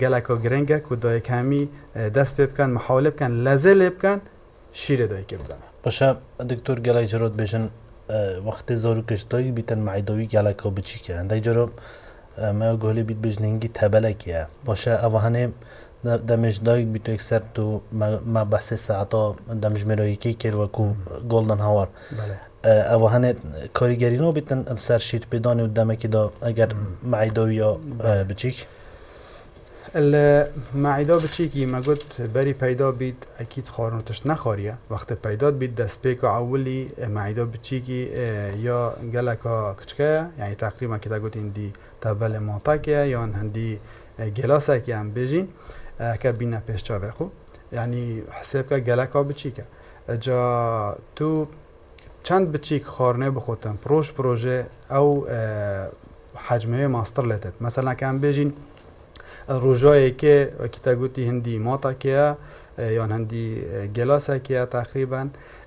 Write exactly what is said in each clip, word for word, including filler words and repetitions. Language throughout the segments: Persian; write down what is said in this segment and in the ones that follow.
گلکا گرنگه که دای کمی دست بکن محاوله بکن لزل بکن شیر دای که بدن باشه دکتر گلای جرات بشن وقت زارو کشتایی بیتن معیدوی گلکا بچی که انده جرا ما گوهلی بیت بجنینگی تبلکیه باشه اوهانه دمش دايق بيتو اكثر تو ما بحث ساعتا دمش مرايكي كير وكو جولدن هاور او هنه کارگرینو بیتن سر شیر بدانه و دمکی دا اگر معیداوی یا بچیک المعیدا بچیکی ما گفت بری پیدا بید اکید خارنتش نخاریه وقت پیدا بید دست پیک اولی معیدا بچیکی یا گلکا کچکه یعنی تقریبا که تا گفت این دی تبل مانتاکه یا هندی گلاسه که هم بجین که بینه پیش چاوه خوب یعنی حساب که گلکا بچیکه جا تو چند بچیک خارنه بخوتن پروش پروژه او حجمه ماستر لتت مثلا کم بجین روجایی که کتا گوتی هندی ماتا که یا هندی گلاسه که تقریبا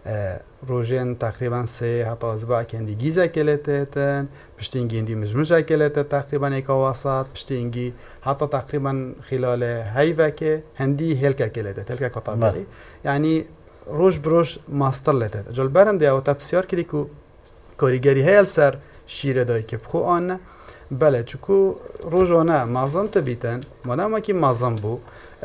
روژن تقریبا سه حتی ازبع که هندی گیزه که لتتن پشتی اینگی هندی مجموجه که لتت تقریبا ایکا وسط پشتی اینگی حتی تقریبا خلال هیوه که هندی هلکه که لتت هلکه کتابی یعنی روش بروش ماستر لتت جل برنده او تبسیار کری که کاریگری هیل سر شیر دایی که بخو آنه بله چکو روزانه مازن تبیتن مانا ما که مازن بو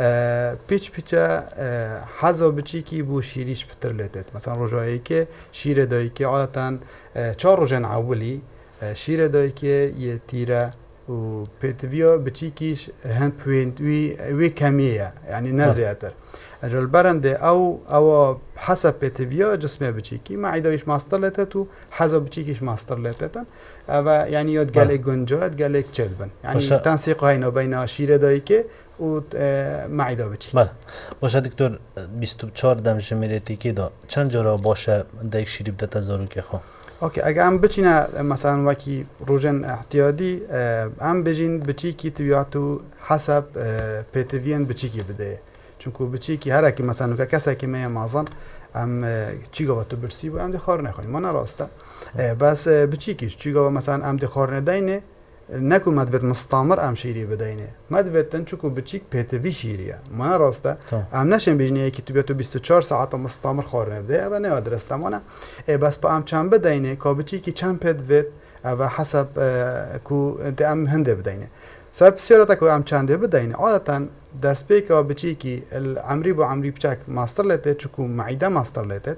پیچ پیچه حضا بچی که بو شیریش پتر لتت مثلا روزایی که شیر دایی که عادتا چار روزن اولی شیر دایی که یه تیره و پیتویا بچی کیش هند پوینت وی وی کمیه یعنی نزیاتر اجل برنده او او حسب پیتویا جسمه بچی کی معیدایش ماستر لتت و حسب بچی کیش ماستر لتتن و یعنی یاد گله گنجات گله چلبن یعنی تنسیق هاینا بین شیر دایی که و معیدا بچی بله باشه دکتر بیست و چهار دم شمیرتی که دا چند جرا باشه دایک شیری بده تزارو که خو اوکی اگه هم بچینه مثلا وکی روزن احتیاطی هم بجین بچی کی تویاتو حسب پیتوین بچی کی بده چونکو بچی کی هر کی مثلا که کسی که می مازن ام چی گفت تو برسی و ام دخار نخوای ما نراسته بس بچی کیش چی گفت مثلا ام دخار ندینه نکو مدوت مستعمر ام شیری بدینه مدوتن چونکو بچیک پیتوی شیریه ما نراسته ام نشن بجنی کی تو بیاتو بیست و چهار ساعت مستعمر خار نده و نه درسته مانه بس با ام چند بدینه کا بچی کی چند پیتوت و حسب کو ام هنده بدینه سر بسیارتا که ام چنده بدینه عادتا دست پیک و بچی کی عمری با عمری بچک ماستر لته چکو معیده ماستر لته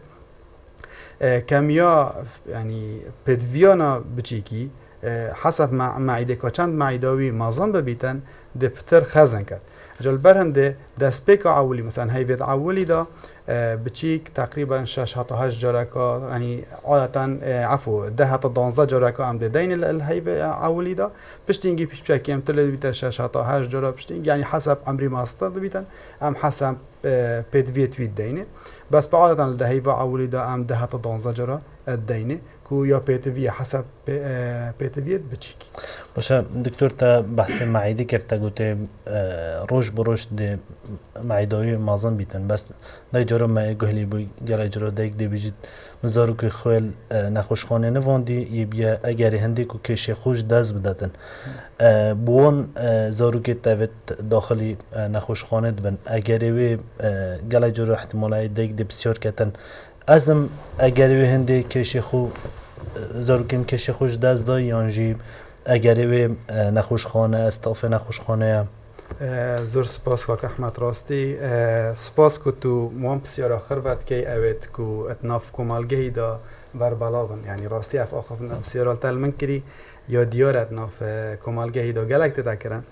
کمیا یعنی پدویانا بچی کی حسب معیده که چند معیداوی مازن ببیتن ده پتر خزن کرد اجل برهنده دست پیک اولی مثلا هیوید اولی دا بچیک تقریبا شش حتی هشت جرکا یعنی عادتا عفو ده حتی دانزده جرکا هم ده دین الهیو اولی دا پشتینگی پیش بچکی هم تله بیتن شش حتی هشت جرا پشتینگ یعنی حسب عمری ماستر بیتن هم حسب پیدویت وید دینه بس با عادتا ده هیو اولی دا هم ده حتی دانزده جرا دینه کو یا پیتوی حسب پیتویت بچیکی باشه دکتر تا بحث معیده کرده گوته روش بروش ده معیده‌های مازن بیتن بس ده جارا ما گهلی بوی گره جارا دایک ده بیجید مزارو که خویل نخوشخانه نواندی یه بیا اگر هنده که کشه خوش دست بدتن بوان زارو که تاوید داخلی نخوشخانه دبن اگر وی گره جارا احتمالای دایک ده بسیار کتن ازم اگر وی هنده کشه خو زارو کم کشه خوش دست دای یانجی اگر وی نخوشخانه استاف نخوشخانه زور سپاس که احمد راستی سپاس که تو موام بسیار آخر ورد که اوید که اتناف کمالگهی دا وربلاون یعنی راستی اف آخف بسیار آلتال من کری یا دیار اتناف کمالگهی دا گلک تتکرن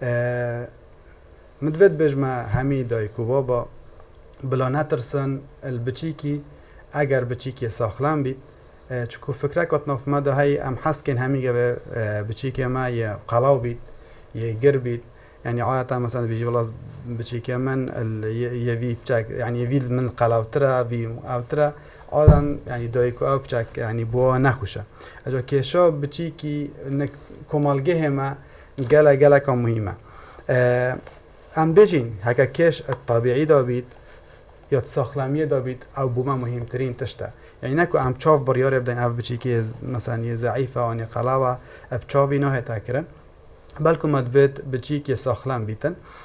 مدوید بجمع همی دای که بابا بلا نترسن البچیکی اگر بچیکی ساخلان بید چکو فکره کتناف ما دا های ام حست کن همی گه بچیکی ما یه قلاو بید یه گر بید يعني عادة مثلا بيجي والله بشي كمان يبي بشك يعني يبي من قلاوترا في أوترا عادة يعني دايكو أو بشك يعني بوا نخوشه أجا كيشا بشي كي إنك كمالجه ما جلا جلا كم مهمة أم بيجين هكا كيش الطبيعي دابيت يا تسخلمية دابيت أو بوما مهم ترين تشتا يعني نكو أم تشاف بريار بدين أو بشي كي مثلا يزعيفة أو قلاوة بتشافي نوه تاكرن بلکه مدوید بچی که ساخلم بیتن